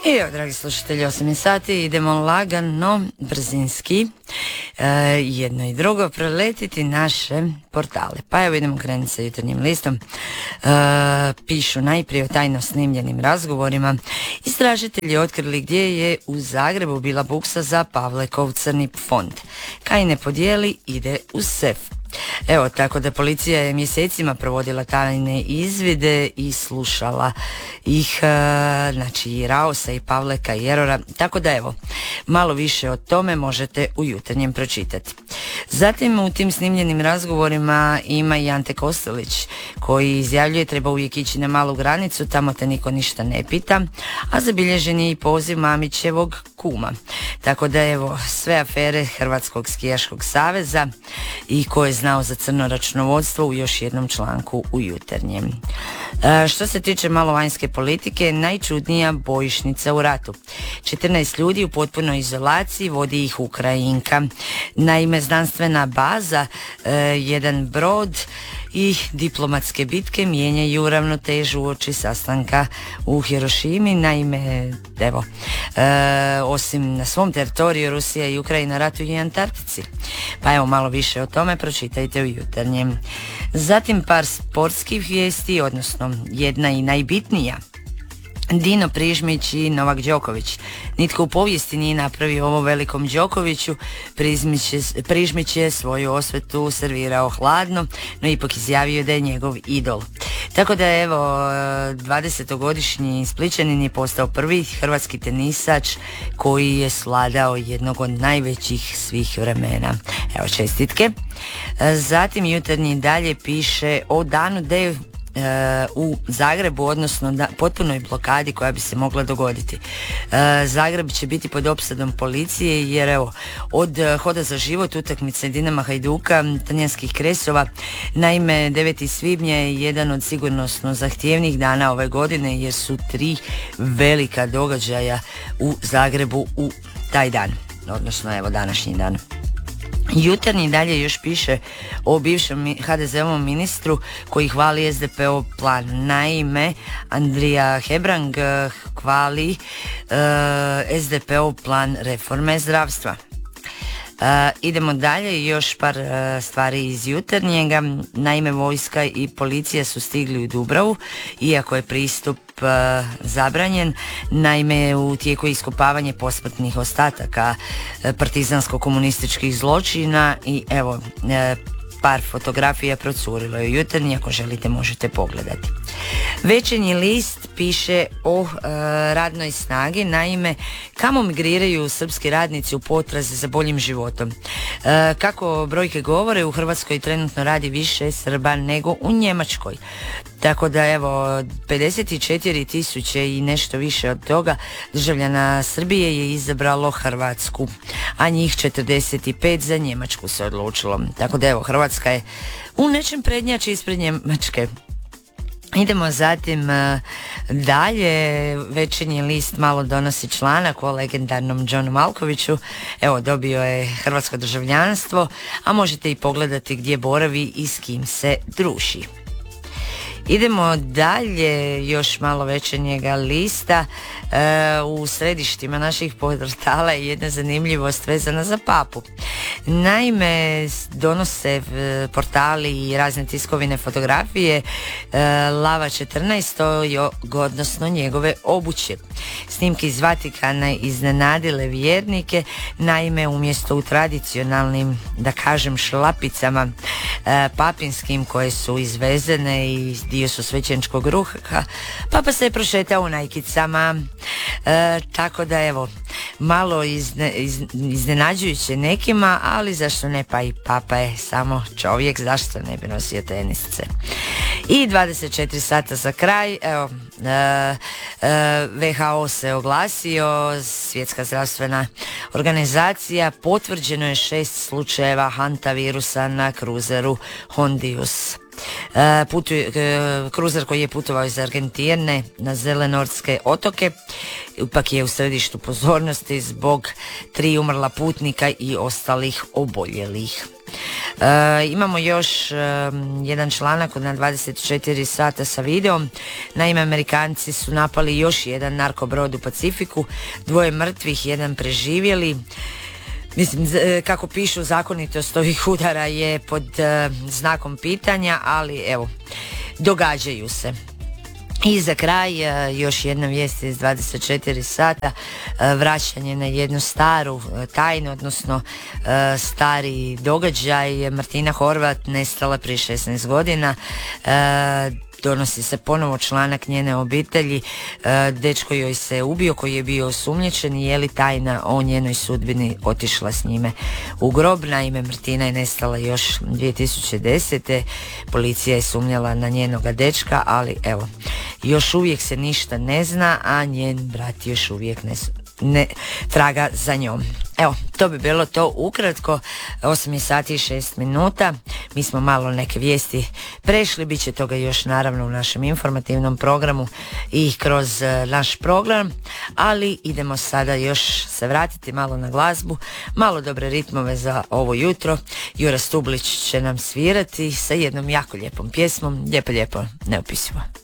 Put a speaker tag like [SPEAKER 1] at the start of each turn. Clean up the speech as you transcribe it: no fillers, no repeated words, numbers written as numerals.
[SPEAKER 1] I evo, dragi slušatelji, 8 sati, idemo lagano, brzinski, jedno i drugo, preletiti naše portale. Pa evo idemo krenuti sa Jutarnjim listom. Pišu najprije o tajno snimljenim razgovorima. Istražitelji otkrili gdje je u Zagrebu bila buksa za Pavlekov crni fond. Kaj ne podijeli, ide u sef. Evo, tako da policija je mjesecima provodila tajne izvide i slušala ih, znači i Raosa i Pavleka i Erora, tako da evo, malo više o tome možete u Jutarnjem pročitati. Zatim u tim snimljenim razgovorima ima i Ante Kostelić koji izjavljuje treba uvijek ići na malu granicu, tamo te niko ništa ne pita, a zabilježen je i poziv Mamićevog kuma. Tako da evo, sve afere Hrvatskog skijaškog saveza i ko je znao za crno računovodstvo u još jednom članku u Jutarnjem. Što se tiče malo vanjske politike, najčudnija bojišnica u ratu. 14 ljudi u potpunoj izolaciji, vodi ih Ukrajinka. Naime, znanstvena baza, jedan brod i diplomatske bitke mijenjaju ravnotežu uoči sastanka u Hirošimi. Naime, evo, osim na svom teritoriju Rusija i Ukrajina ratuju i Antarktici. Pa evo, malo više o tome pročitajte u Jutarnjem. Zatim par sportskih vijesti, odnosno jedna i najbitnija. Dino Prižmić i Novak Đoković. Nitko u povijesti nije napravio ovo velikom Đokoviću. Prižmić je svoju osvetu servirao hladno, no ipak izjavio da je njegov idol. Tako da evo, 20-godišnji Splićanin je postao prvi hrvatski tenisač koji je svladao jednog od najvećih svih vremena. Evo, čestitke. Zatim Jutarnji dalje piše o danu D u Zagrebu, odnosno potpunoj blokadi koja bi se mogla dogoditi. Zagreb će biti pod opsadom policije jer evo, od Hoda za život, utakmice Dinama Hajduka, talijanskih kresova, naime 9. svibnja je jedan od sigurnosno zahtjevnih dana ove godine jer su 3 velika događaja u Zagrebu u taj dan, odnosno evo današnji dan. Jutarnji dalje još piše o bivšem HDZ-ovom ministru koji hvali SDP-ov plan. Naime, Andrija Hebrang hvali SDP-ov plan reforme zdravstva. Idemo dalje, još par stvari iz Jutarnjega. Naime, vojska i policija su stigli u Dubravu, iako je pristup zabranjen. Naime, u tijeku je iskopavanje posmrtnih ostataka partizansko-komunističkih zločina i evo, par fotografija procurilo je u Jutarnji, ako želite možete pogledati. Večernji list piše o radnoj snagi. Naime, kamo migriraju srpski radnici u potrazi za boljim životom. Kako brojke govore, u Hrvatskoj trenutno radi više Srba nego u Njemačkoj. Tako da evo, 54.000 i nešto više od toga državljana Srbije je izabralo Hrvatsku, a njih 45 za Njemačku se odlučilo. Tako da evo, Hrvatska je u nečem prednjači ispred Njemačke. Idemo zatim dalje. Večernji list malo donosi članak o legendarnom Johnu Malkoviću. Evo, dobio je hrvatsko državljanstvo, a možete i pogledati gdje boravi i s kim se druži. Idemo dalje, još malo Večernjega lista. U središtima naših portala je jedna zanimljivost vezana za papu. Naime, donose portali i razne tiskovine fotografije Lava 14, odnosno njegove obuće. Snimke iz Vatikana iznenadile vjernike. Naime, umjesto u tradicionalnim, da kažem, šlapicama papinskim koje su izvezene i dio su svećeničkog ruha, papa se je prošetao u najkicama. Tako da evo, malo iznenađujuće nekima, ali zašto ne, pa i papa je samo čovjek, zašto ne bi nosio tenisice. I 24 sata za kraj, evo, WHO se oglasio, Svjetska zdravstvena organizacija, potvrđeno je 6 slučajeva hantavirusa na kruzeru Hondius. Kruzer koji je putovao iz Argentine na Zelenortske otoke ipak je u središtu pozornosti zbog 3 umrla putnika i ostalih oboljelih. Imamo još jedan članak na 24 sata sa videom. Naime, Amerikanci su napali još jedan narkobrod u Pacifiku, 2 mrtvih, 1 preživjeli. Mislim, kako pišu, zakonitost ovih udara je pod znakom pitanja, ali evo, događaju se. I za kraj još jedna vijest iz 24 sata, vraćanje na jednu staru tajnu, odnosno stari događaj. Martina Horvat nestala prije 16 godina. Donosi se ponovo članak njene obitelji. Dečko joj se ubio koji je bio osumnjičen i je li tajna o njenoj sudbini otišla s njime u grob. Naime, Martina je nestala još 2010. Policija je sumnjala na njenoga dečka, ali evo, još uvijek se ništa ne zna, a njen brat još uvijek ne traga za njom. Evo, to bi bilo to ukratko. 8 sati i 6 minuta. Mi smo malo neke vijesti prešli, bit će toga još naravno u našem informativnom programu i kroz naš program, ali idemo sada još se vratiti malo na glazbu, malo dobre ritmove za ovo jutro. Jura Stublić će nam svirati sa jednom jako lijepom pjesmom, lijepo, neopisivo.